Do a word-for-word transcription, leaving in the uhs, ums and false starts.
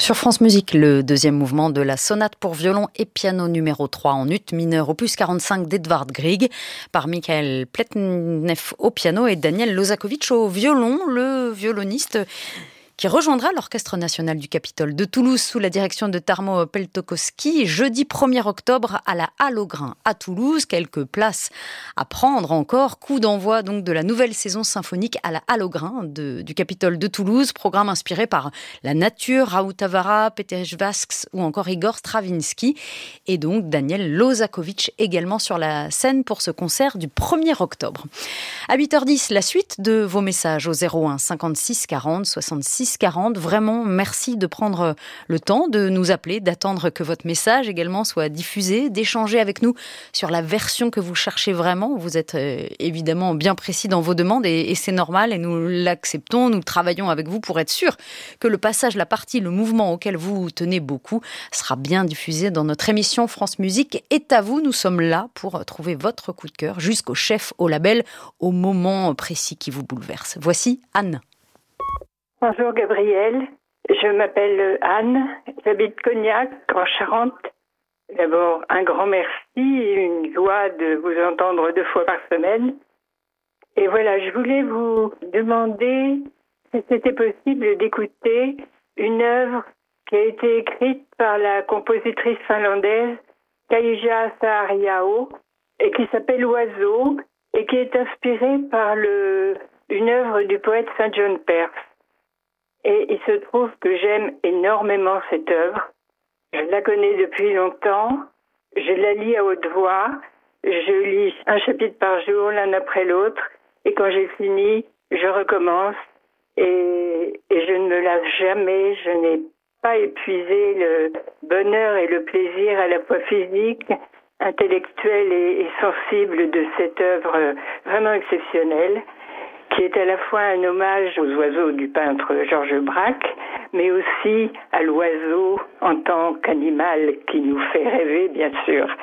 Sur France Musique, le deuxième mouvement de la sonate pour violon et piano numéro trois en ut mineur opus quarante-cinq d'Edvard Grieg par Michael Pletnev au piano et Daniel Lozakovitch au violon, le violoniste qui rejoindra l'Orchestre national du Capitole de Toulouse sous la direction de Tarmo Peltokoski jeudi premier octobre à la Halle aux Grains à Toulouse. Quelques places à prendre encore. Coup d'envoi donc de la nouvelle saison symphonique à la Halle aux Grains de, du Capitole de Toulouse. Programme inspiré par la nature, Raoult Tavara, Peter Vasks ou encore Igor Stravinsky. Et donc Daniel Lozakovitch également sur la scène pour ce concert du premier octobre. À huit heures dix, la suite de vos messages au zéro un cinquante-six quarante soixante-six quarante. Vraiment, merci de prendre le temps de nous appeler, d'attendre que votre message également soit diffusé, d'échanger avec nous sur la version que vous cherchez vraiment. Vous êtes euh, évidemment bien précis dans vos demandes et, et c'est normal et nous l'acceptons. Nous travaillons avec vous pour être sûr que le passage, la partie, le mouvement auquel vous tenez beaucoup sera bien diffusé dans notre émission France Musique est à vous. Nous sommes là pour trouver votre coup de cœur jusqu'au chef, au label, au moment précis qui vous bouleverse. Voici Anne. Bonjour Gabriel, je m'appelle Anne, j'habite Cognac en Charente. D'abord un grand merci, une joie de vous entendre deux fois par semaine. Et voilà, je voulais vous demander si c'était possible d'écouter une œuvre qui a été écrite par la compositrice finlandaise Kaija Saariaho et qui s'appelle Oiseau et qui est inspirée par le, une œuvre du poète Saint John Perse. Et il se trouve que j'aime énormément cette œuvre. Je la connais depuis longtemps. Je la lis à haute voix. Je lis un chapitre par jour, l'un après l'autre. Et quand j'ai fini, je recommence. Et, et je ne me lasse jamais. Je n'ai pas épuisé le bonheur et le plaisir à la fois physique, intellectuel et, et sensible de cette œuvre vraiment exceptionnelle, qui est à la fois un hommage aux oiseaux du peintre Georges Braque, mais aussi à l'oiseau en tant qu'animal qui nous fait rêver, bien sûr.